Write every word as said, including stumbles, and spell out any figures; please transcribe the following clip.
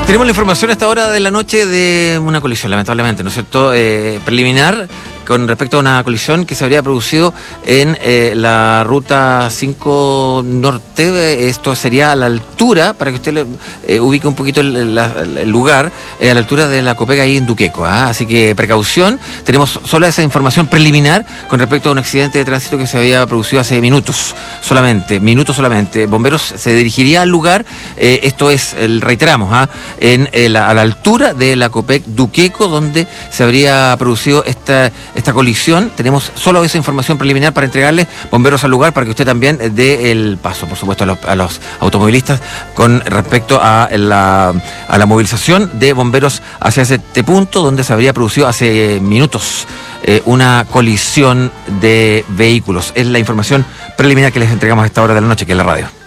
Tenemos la información a esta hora de la noche de una colisión, lamentablemente, ¿no es cierto? Eh, preliminar con respecto a una colisión que se habría producido en eh, la ruta cinco Norte. Esto sería a la altura, para que usted le, eh, ubique un poquito el, la, el lugar, eh, a la altura de la Copega ahí en Duqueco. ¿ah? Así que precaución, tenemos solo esa información preliminar con respecto a un accidente de tránsito que se había producido hace minutos solamente, minutos solamente. Bomberos se dirigiría al lugar, eh, esto es, el, reiteramos, ¿ah? en eh, la, a la altura de la Copec Duqueco, donde se habría producido esta esta colisión. Tenemos solo esa información preliminar para entregarle bomberos al lugar para que usted también dé el paso, por supuesto, a los, a los automovilistas con respecto a la, a la movilización de bomberos hacia este punto donde se habría producido hace minutos eh, una colisión de vehículos. Es la información preliminar que les entregamos a esta hora de la noche, que es la radio.